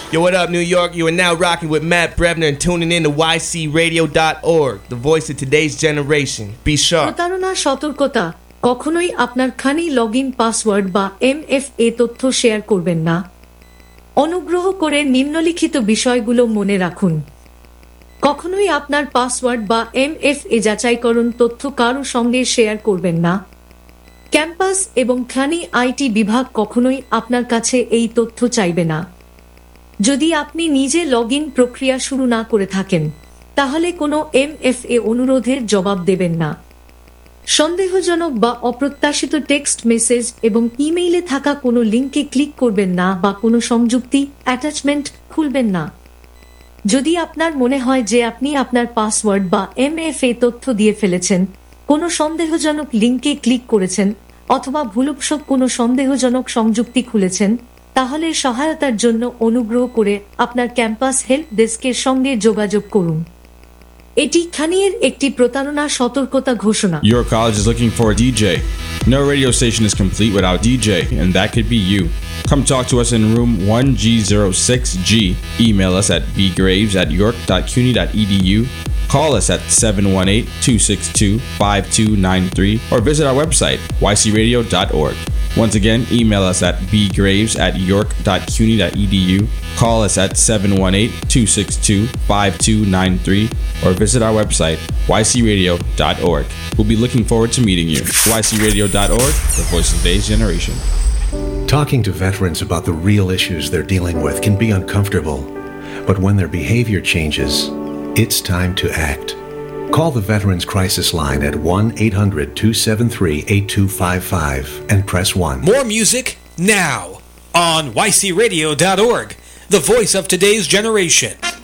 Yo, what up, New York? You are now rocking with Matt Brevner and tuning in to ycradio.org, the voice of today's generation. Be sharp. প্রতারণা সতর্কতা কখনোই আপনার খানি login password বা MFA তথ্য share করবেন না। অনুগ্রহ করে নিম্নলিখিত বিষয়গুলো মনে রাখুন। কখনোই আপনার পাসওয়ার্ড বা MFA যাচাইকরণ তথ্য কারো সঙ্গে শেয়ার করবেন না। ক্যাম্পাস এবং খানি আইটি বিভাগ কখনোই আপনার কাছে এই তথ্য চাইবে না। যদি আপনি নিজে লগইন প্রক্রিয়া শুরু না করে থাকেন, তাহলে কোনো MFA অনুরোধের জবাব দেবেন না। সন্দেহজনক বা অপ্রত্যাশিত টেক্সট মেসেজ এবং ইমেইলে থাকা কোনো লিঙ্কে ক্লিক করবেন না বা কোনো সংযুক্তি অ্যাটাচমেন্ট খুলবেন না। যদি আপনার মনে হয় যে আপনি আপনার পাসওয়ার্ড বা MFA তথ্য দিয়ে ফেলেছেন, কোনো সন্দেহজনক লিঙ্কে ক্লিক করেছেন অথবা ভুলবশত কোনো সন্দেহজনক সংযুক্তি খুলেছেন, তাহলে সহায়তার জন্য অনুগ্রহ করে আপনার ক্যাম্পাস হেল্প ডেস্কের সঙ্গে যোগাযোগ করুন। এটি খানির একটি প্রতারণা সতর্কতা ঘোষণা। Your college is looking for a DJ. No radio station is complete without DJ, and that could be you. Come talk to us in room 1G06G. Email us at bgraves@york.cuny.edu. Call us at 718-262-5293 or visit our website, ycradio.org. Once again, email us at bgraves@york.cuny.edu. Call us at 718-262-5293 or visit our website, ycradio.org. We'll be looking forward to meeting you. ycradio.org, the voice of today's generation. Talking to veterans about the real issues they're dealing with can be uncomfortable, but when their behavior changes, it's time to act. Call the Veterans Crisis Line at 1-800-273-8255 and press 1. More music now on ycradio.org, the voice of today's generation.